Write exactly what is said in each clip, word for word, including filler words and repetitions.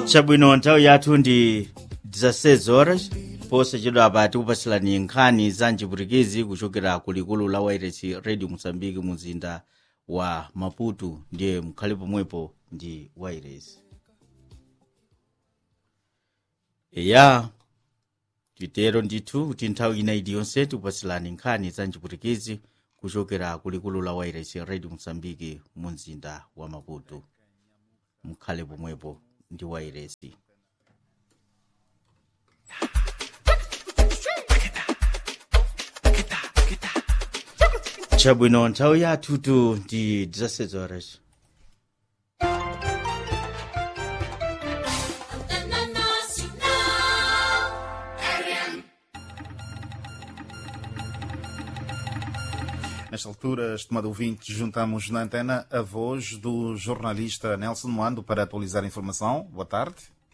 Chabwino nthawi yathu ndi dezesseis horas posachedwa abati kupasilani nkhani za mchipwitikizi kuchokera kulikulu la Wairesi Radio Mozambique muzinda wa Maputo. Ndiye mkhale pomwepo ndi Wairesi. Eya titero ndithu kuti nthawi ina iliyonse tikupasilani nkhani za mchipwitikizi kuchokera kulikulu la Wairesi Radio Mozambique muzinda wa Maputo. Mkhale pomwepo ndi Wairesi. Chabwino nthawi yathu ndi dezesseis horas. Nesta altura, estimado ouvinte, juntamos na antena a voz do jornalista Nelson Moando para atualizar a informação. Boa tarde.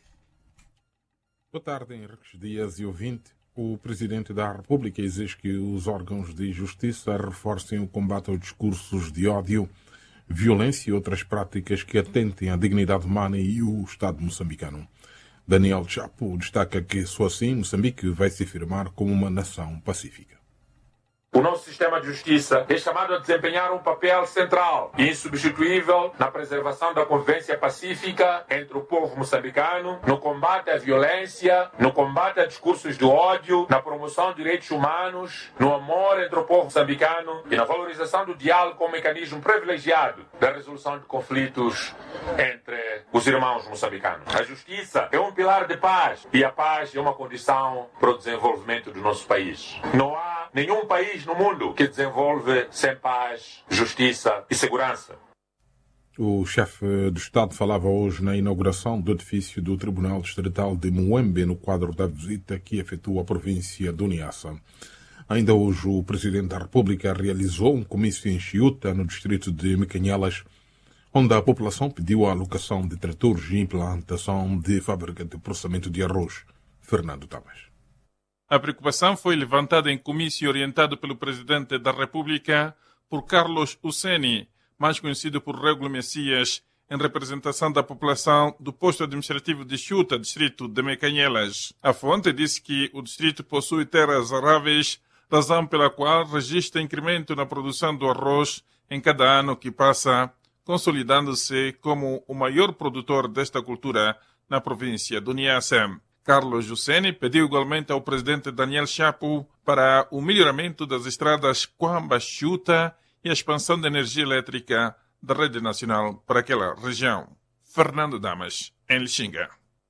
Boa tarde, Henrique Dias e ouvinte. O Presidente da República exige que os órgãos de justiça reforcem o combate aos discursos de ódio, violência e outras práticas que atentem à dignidade humana e o Estado moçambicano. Daniel Chapo destaca que só assim Moçambique vai se afirmar como uma nação pacífica. O nosso sistema de justiça é chamado a desempenhar um papel central e insubstituível na preservação da convivência pacífica entre o povo moçambicano, no combate à violência, no combate a discursos de ódio, na promoção de direitos humanos, no amor entre o povo moçambicano e na valorização do diálogo como mecanismo privilegiado da resolução de conflitos entre os irmãos moçambicanos. A justiça é um pilar de paz e a paz é uma condição para o desenvolvimento do nosso país. Não há nenhum país no mundo que desenvolve sem paz, justiça e segurança. O chefe do Estado falava hoje na inauguração do edifício do Tribunal Distrital de Muembe no quadro da visita que efetua a província do Niassa. Ainda hoje o Presidente da República realizou um comício em Chiuta, no distrito de Mecanhelas, onde a população pediu a alocação de tratores e implantação de fábrica de processamento de arroz. Fernando Tamas. A preocupação foi levantada em comício orientado pelo Presidente da República por Carlos Uceni, mais conhecido por Regulo Messias, em representação da população do posto administrativo de Chiuta, distrito de Mecanhelas. A fonte disse que o distrito possui terras aráveis, razão pela qual registra incremento na produção do arroz em cada ano que passa, consolidando-se como o maior produtor desta cultura na província do Niassa. Carlos Jusseni pediu igualmente ao presidente Daniel Chapo para o melhoramento das estradas Coamba-Chiuta e a expansão da energia elétrica da rede nacional para aquela região. Fernando Damas, em Lixinga.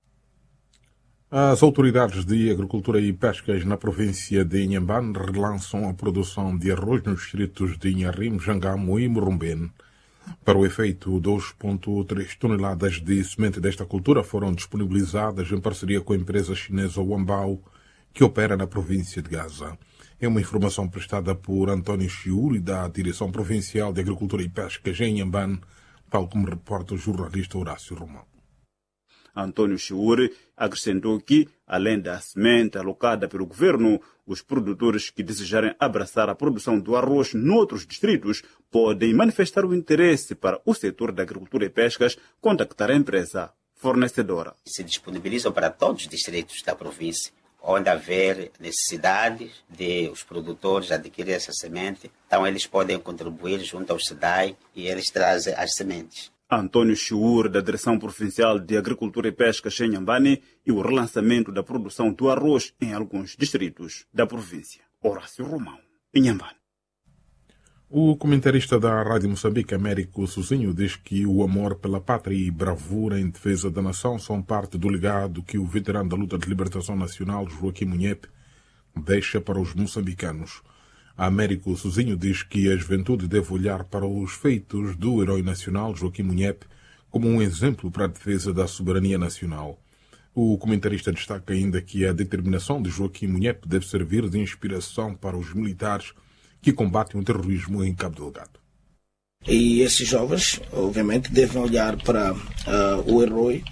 As autoridades de agricultura e pescas na província de Inhambane relançam a produção de arroz nos distritos de Inharim, Jangamo e Morumbene. Para o efeito, dois vírgula três toneladas de semente desta cultura foram disponibilizadas em parceria com a empresa chinesa Wambao, que opera na província de Gaza. É uma informação prestada por António Chiuri, da Direção Provincial de Agricultura e Pescas em Inhambane, tal como reporta o jornalista Horácio Romão. António Chiuri acrescentou que, além da semente alocada pelo governo, os produtores que desejarem abraçar a produção do arroz noutros distritos podem manifestar o interesse para o setor da agricultura e pescas, contactar a empresa fornecedora. Se disponibilizam para todos os distritos da província, onde haver necessidade de os produtores adquirir essa semente, então eles podem contribuir junto ao SEDAI e eles trazem as sementes. António Chiur, da Direção Provincial de Agricultura e Pescas em Inhambane, e o relançamento da produção do arroz em alguns distritos da província. Horácio Romão, Inhambane. O comentarista da Rádio Moçambique, Américo Sozinho, diz que o amor pela pátria e bravura em defesa da nação são parte do legado que o veterano da luta de libertação nacional, Joaquim Munhepe, deixa para os moçambicanos. Américo Sozinho diz que a juventude deve olhar para os feitos do herói nacional, Joaquim Munhepe, como um exemplo para a defesa da soberania nacional. O comentarista destaca ainda que a determinação de Joaquim Munhepe deve servir de inspiração para os militares que combatem o terrorismo em Cabo Delgado. E esses jovens, obviamente, devem olhar para uh, o herói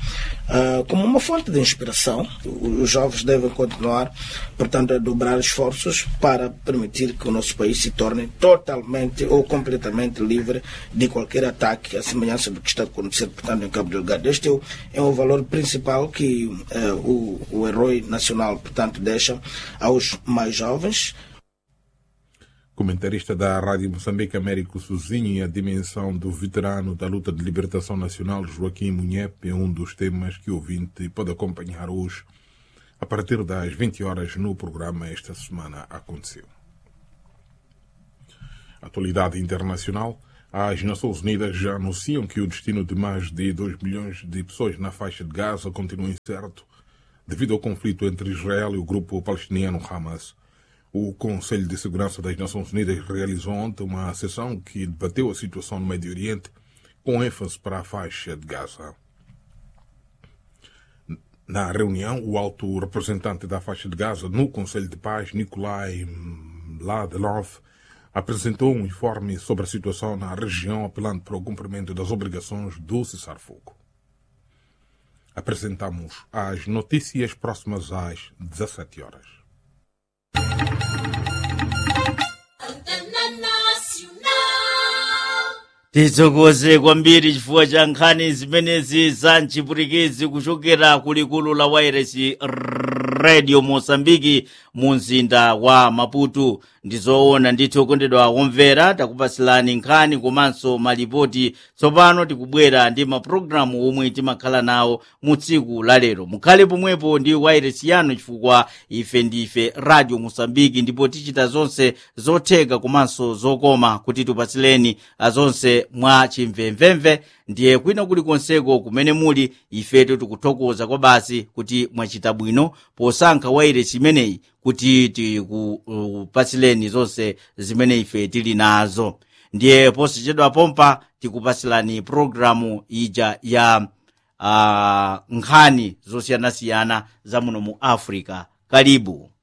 uh, como uma fonte de inspiração. Os jovens devem continuar, portanto, a dobrar esforços para permitir que o nosso país se torne totalmente ou completamente livre de qualquer ataque, à semelhança do que está acontecendo, portanto, em Cabo Delgado. Este é o, é o valor principal que uh, o, o herói nacional, portanto, deixa aos mais jovens. Comentarista da Rádio Moçambique, Américo Sozinho, e a dimensão do veterano da luta de libertação nacional, Joaquim Munhepe, é um dos temas que o ouvinte pode acompanhar hoje, a partir das vinte horas, no programa Esta Semana Aconteceu. Atualidade internacional. As Nações Unidas já anunciam que o destino de mais de dois milhões de pessoas na faixa de Gaza continua incerto devido ao conflito entre Israel e o grupo palestiniano Hamas. O Conselho de Segurança das Nações Unidas realizou ontem uma sessão que debateu a situação no Médio Oriente, com ênfase para a faixa de Gaza. Na reunião, o alto representante da faixa de Gaza no Conselho de Paz, Nikolai Mladenov, apresentou um informe sobre a situação na região, apelando para o cumprimento das obrigações do cessar-fogo. Apresentamos as notícias próximas às dezassete horas. tithokoze kwambiri chifukwa cha nkhani zimenezi za mchipwitikizi kuchokera kulikulu la wairesi radio Mosambiki mu mzinda wa Maputo. Ndizoona ndithu okondedwa omvera, takupasilani nkhani komanso malipoti. Tsopano tikubwera ndi mapulogalamu omwe timakhala nawo mu tsiku la lero. Mukhale pomwepo ndi wairesi yanu chifukwa ife ndife radio Mosambiki, ndipo tichita zonse zotheka komanso zokoma kuti tupasileni azonse mwa chimvemvemve. Ndiye kwina kulikonseko kumene muli, ifetu tikuthokoza kwa basi kuti mwachita bwino posankha wairesi imeneyi kuti tikupasileni zonse zimene ife tili nazo. Ndiye posachedwa pompa tikupasilani programu ija ya uh, nkhani zosiyanasiyana za muno mu Africa. Karibu.